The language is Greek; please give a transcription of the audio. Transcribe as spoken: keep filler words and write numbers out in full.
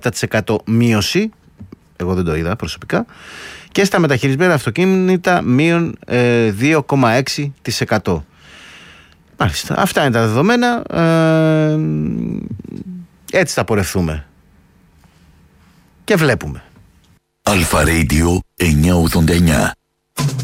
επτά τοις εκατό μείωση. Εγώ δεν το είδα προσωπικά. Και στα μεταχειρισμένα αυτοκίνητα μείον δύο κόμμα έξι τοις εκατό. Μάλιστα. Αυτά είναι τα δεδομένα. Ε, έτσι θα πορευθούμε. Και βλέπουμε. Αλφα Radio εννιακόσια ογδόντα εννιά.